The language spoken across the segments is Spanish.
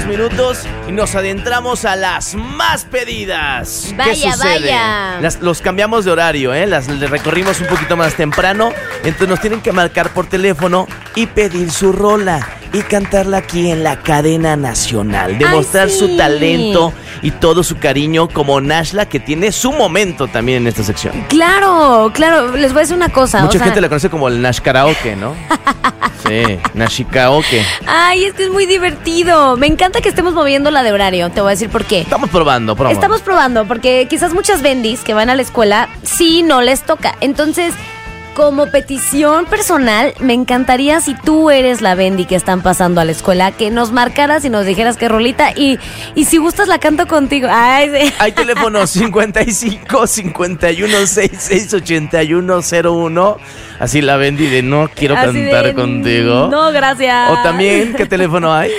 minutos y nos adentramos a las más pedidas. Vaya, ¿Qué sucede? vaya. Los cambiamos de horario, les recorrimos un poquito más temprano. Entonces nos tienen que marcar por teléfono y pedir su rola y cantarla aquí en la cadena nacional. Demostrar sí. su talento y todo su cariño como Nashla, que tiene su momento también en esta sección. Claro, les voy a decir una cosa. Mucha gente la conoce como el Nash Karaoke, ¿no? Sí, Nash Karaoke. Ay, es que es muy divertido. Me encanta que estemos moviéndola de horario. Te voy a decir por qué. Estamos probando. Estamos probando, porque quizás muchas bendis que van a la escuela, sí, no les toca. Entonces, como petición personal, me encantaría, si tú eres la bendi que están pasando a la escuela, que nos marcaras y nos dijeras qué rolita. Y si gustas, la canto contigo. Ay, sí. Hay teléfono 55 51 66 81 01. Así la bendi de no quiero Así cantar de, contigo. No, gracias. O también, ¿qué teléfono hay?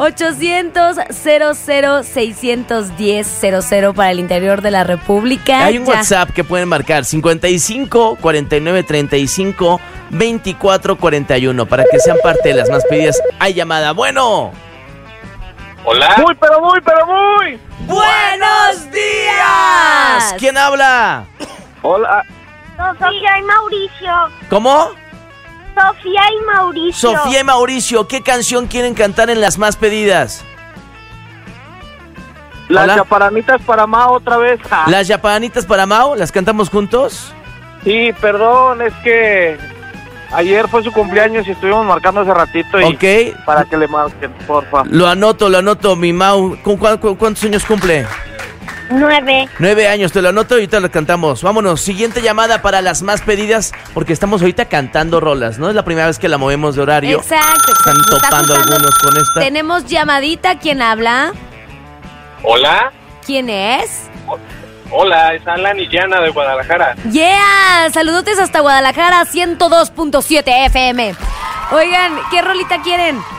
800-00-610-00 para el interior de la República. Hay un WhatsApp que pueden marcar 55 49 35 24 41 para que sean parte de las más pedidas. Hay llamada. Bueno. Hola. Muy. ¡Buenos días! ¿Quién habla? Hola. Sofía y Mauricio. ¿Cómo? Sofía y Mauricio. Sofía y Mauricio, ¿qué canción quieren cantar en las más pedidas? Las Hola. chaparanitas para Mao otra vez. ¿Las yapanitas para Mao? ¿Las cantamos juntos? Sí, perdón, es que ayer fue su cumpleaños y estuvimos marcando hace ratito. Y Ok. para que le marquen, porfa. Lo anoto, mi Mau. ¿Cuántos años cumple? 9. 9 años, te lo anoto y ahorita lo cantamos. Vámonos, siguiente llamada para las más pedidas, porque estamos ahorita cantando rolas, ¿no? Es la primera vez que la movemos de horario. Exacto. Están Me está topando gustando. algunos con esta. Tenemos llamadita. ¿Quién habla? Hola. ¿Quién es? Hola, es Alan y Yana de Guadalajara. Yeah, saludotes hasta Guadalajara, 102.7 FM. Oigan, ¿qué rolita quieren?